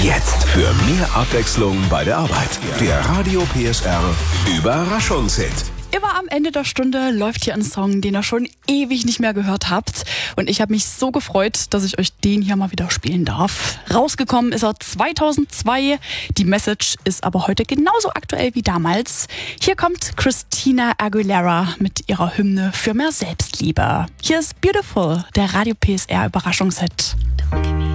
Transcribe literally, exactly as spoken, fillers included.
Jetzt für mehr Abwechslung bei der Arbeit. Der Radio P S R Überraschungshit. Immer am Ende der Stunde läuft hier ein Song, den ihr schon ewig nicht mehr gehört habt. Und ich habe mich so gefreut, dass ich euch den hier mal wieder spielen darf. Rausgekommen ist er zweitausendzwei. Die Message ist aber heute genauso aktuell wie damals. Hier kommt Christina Aguilera mit ihrer Hymne für mehr Selbstliebe. Hier ist Beautiful, der Radio P S R Überraschungshit.